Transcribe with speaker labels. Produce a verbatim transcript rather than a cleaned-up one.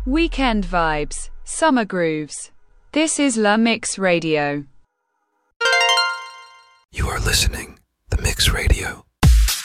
Speaker 1: weekend vibes, summer grooves. This is La Mix Radio.
Speaker 2: You are listening The Mix Radio.